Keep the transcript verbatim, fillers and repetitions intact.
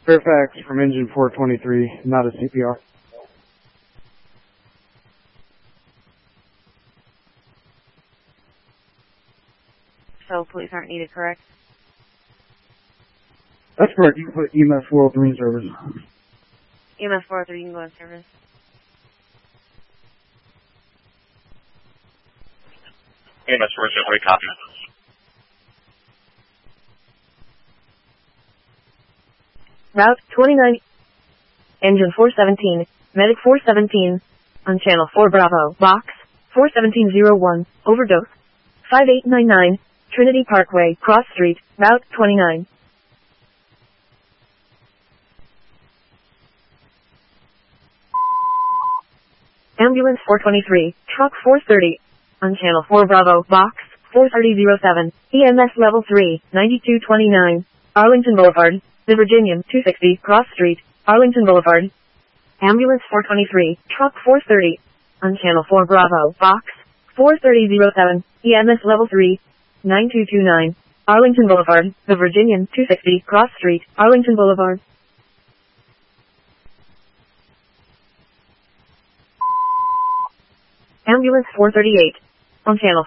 Fairfax from engine four twenty-three, not a C P R. So police aren't needed, correct? That's correct. You can put E M S four oh three in service. E M S four oh three, you can go in service. E M S four oh three, copy. Route twenty-nine, engine four seventeen, medic four seventeen, on channel four Bravo, box four seventeen zero one, overdose, five eight nine nine, Trinity Parkway, Cross Street, Route twenty-nine. Ambulance four twenty-three, truck four thirty, on channel four Bravo, box four thirty zero seven, E M S level three, ninety-two twenty-nine, Arlington Boulevard, The Virginian, two sixty, Cross Street, Arlington Boulevard. Ambulance four twenty-three, truck four thirty, on channel four Bravo, box four thirty zero seven, E M S level three, ninety-two twenty-nine, Arlington Boulevard, The Virginian, two sixty, Cross Street, Arlington Boulevard. Ambulance four thirty-eight, on channel